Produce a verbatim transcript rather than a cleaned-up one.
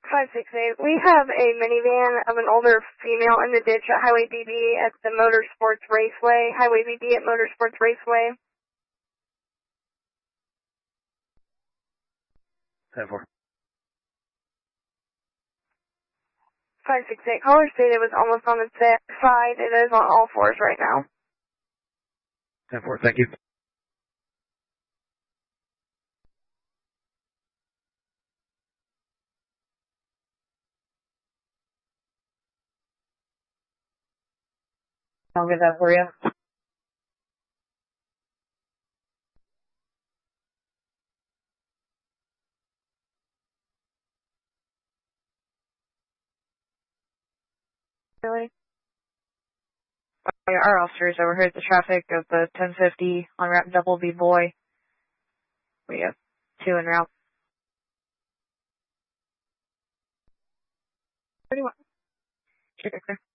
five six eight. We have a minivan of an older female in the ditch at Highway B B at the Motorsports Raceway. Highway B B at Motorsports Raceway. ten four. five six eight. Caller stated it was almost on its side. It is on all fours right now. ten four, thank you. I'll get that for you. Really? Our officers overheard the traffic of the ten fifty on route Double B Boy. We have two en route. thirty-one. Check it clear.